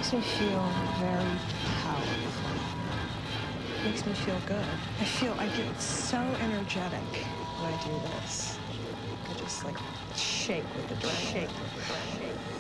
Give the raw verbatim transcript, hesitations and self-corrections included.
makes me feel very powerful. Makes me feel good. I feel I get so energetic when I do this. I just like shake with the drum. Shake with the drum. Shake.